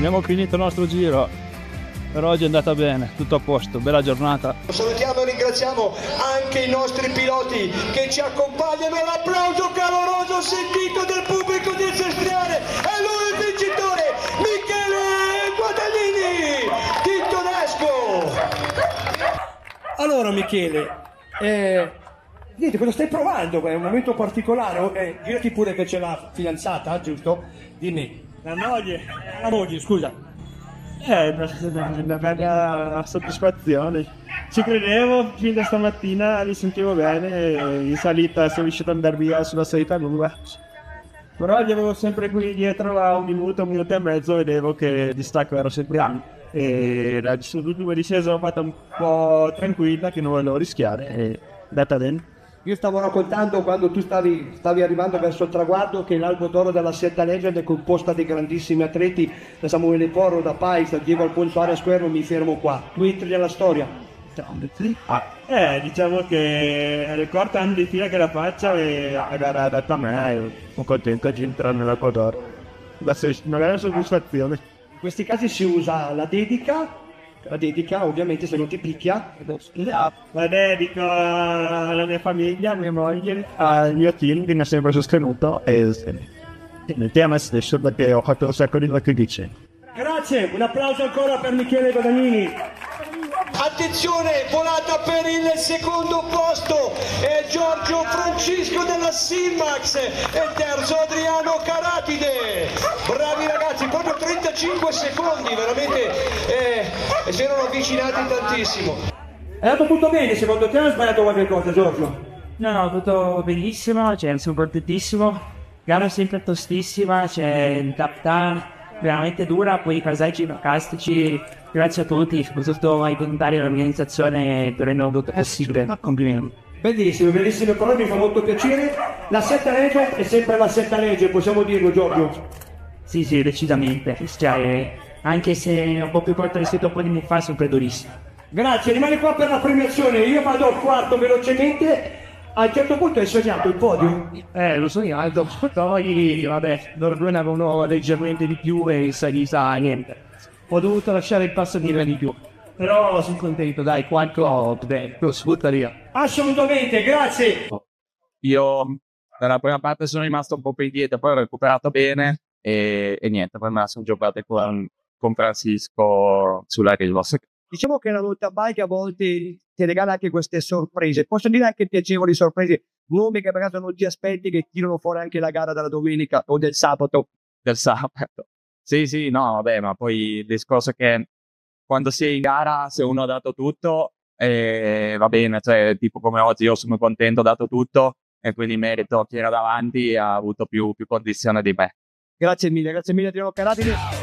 Abbiamo finito il nostro giro, per oggi è andata bene, tutto a posto, bella giornata. Salutiamo e ringraziamo anche i nostri piloti che ci accompagnano. L'applauso caloroso sentito del pubblico di Sestriere. È lui il vincitore, Michele Guadagnini Tintonesco. Allora Michele, niente, cosa stai provando? È un momento particolare, dirti pure che c'è la fidanzata, giusto? Dimmi. La moglie, scusa. una bella soddisfazione. Ci credevo, fin da stamattina li sentivo bene, in salita sono riuscito ad andare via sulla salita lunga. Però li avevo sempre qui dietro a un minuto e mezzo, vedevo che il distacco era sempre alto. E l'ultima discesa l'ho fatta un po' tranquilla, che non volevo rischiare, e andata bene. Io stavo raccontando quando tu stavi arrivando verso il traguardo che l'Albo d'Oro della Setta Legend è composta di grandissimi atleti, da Samuele Porro, da Pais, da Diego Alfonso Arias Guerro, mi fermo qua. Tu entri nella storia. Diciamo che è il quarto anno di fila che la faccio e la gara adatta a me, sono contento di entrare nell'Albo d'Oro. Una grande soddisfazione. In questi casi si usa la dedica ovviamente se non ti picchia. La dedico alla mia famiglia, a mia moglie, al mio team che mi ha sempre sostenuto e nel tema stesso perché ho fatto un sacco di sacrifici. Grazie, un applauso ancora per Michele Guadagnini. Attenzione, volata per il secondo posto è Giorgio Francisco della Simax e terzo Adriano Caratide. Bravi ragazzi, proprio 35 secondi, veramente si erano avvicinati tantissimo. È andato tutto bene, secondo te, o hai sbagliato qualche cosa, Giorgio? No, tutto benissimo, sono contentissimo. Gara sempre tostissima, c'è il tap down veramente dura, poi i paesaggi fantastici. Grazie a tutti, soprattutto ai volontari dell'organizzazione per renderlo tutto possibile. Complimenti. Bellissime parole, mi fa molto piacere. La Setta Legge è sempre la Setta Legge, possiamo dirlo, Giorgio? Sì, decisamente. Cioè, anche se è un po' più corto rispetto a un po' di anni fa, sempre durissimo. Grazie, rimani qua per la premiazione. Io vado al quarto velocemente. A un certo punto hai sognato il podio? L'ho sognato, poi vabbè, loro due ne avevano leggermente di più e in salita niente. Ho dovuto lasciare il passo di più. Però sono contento, dai, quanto lo sfrutta via. Assolutamente, grazie. Io nella prima parte sono rimasto un po' più indietro, poi ho recuperato bene e niente, poi me la sono giocata con Francisco sulla riva. Diciamo che la mountain bike a volte ti regala anche queste sorprese, posso dire anche piacevoli sorprese, nomi che magari non ti aspetti che tirano fuori anche la gara della domenica o del sabato. Sì, no, vabbè, ma poi il discorso è che quando si è in gara, se uno ha dato tutto, va bene, cioè tipo come oggi io sono contento, ho dato tutto e quindi merito chi era davanti ha avuto più condizione di me. Grazie mille Adriano Caratide.